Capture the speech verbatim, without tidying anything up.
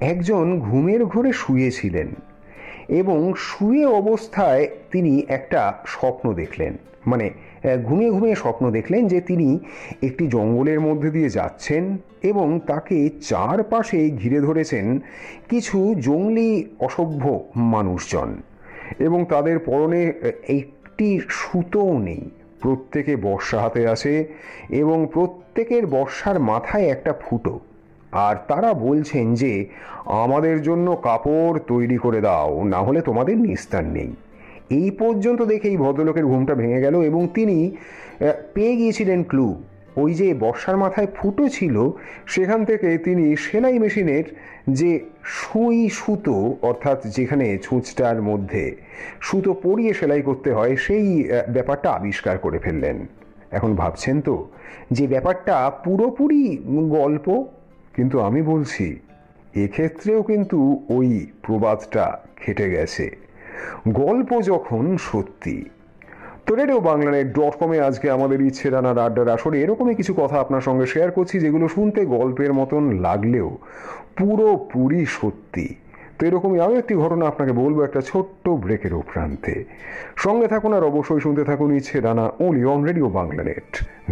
একজন ঘুমের ঘোরে শুয়েছিলেন এবং শুয়ে অবস্থায় তিনি একটা স্বপ্ন দেখলেন। মানে ঘুমিয়ে ঘুমিয়ে স্বপ্ন দেখলেন যে তিনি একটি জঙ্গলের মধ্যে দিয়ে যাচ্ছেন এবং তাকে চারপাশে ঘিরে ধরেছেন কিছু জঙ্গলি অসভ্য মানুষজন, এবং তাদের পরনে একটি সুতোও নেই। প্রত্যেকে বর্শা হাতে আছে এবং প্রত্যেকের বর্শার মাথায় একটা ফুটো, আর তারা বলছেন যে আমাদের জন্য কাপড় তৈরি করে দাও, না হলে তোমাদের নিস্তার নেই। এই পর্যন্ত দেখেই ভদ্রলোকের ঘুমটা ভেঙে গেল এবং তিনি পেয়ে গিয়েছিলেন ক্লু। ওই যে বর্ষার মাথায় ফুটো ছিল, সেখান থেকে তিনি সেলাই মেশিনের যে সুই সুতো, অর্থাৎ যেখানে ছুঁচটার মধ্যে সুতো পরিয়ে সেলাই করতে হয়, সেই ব্যাপারটা আবিষ্কার করে ফেললেন। এখন ভাবছেন তো যে ব্যাপারটা পুরোপুরি গল্প, কিন্তু আমি বলছি এক্ষেত্রেও কিন্তু ওই প্রবাদটা খেটে গেছে। গল্প যখন সত্যি। তো রেডিও বাংলানেট ডট কমে আজকে আমাদের ইচ্ছে রানার আড্ডার আসরে এরকমই কিছু কথা আপনার সঙ্গে শেয়ার করছি, যেগুলো শুনতে গল্পের মতন লাগলেও পুরোপুরি সত্যি। তো এরকমই আরও একটি ঘটনা আপনাকে বলবো একটা ছোট্ট ব্রেকের উপরান্তে। সঙ্গে থাকুন আর অবশ্যই শুনতে থাকুন ইচ্ছে রানা, ওনলি অন রেডিও বাংলানেট।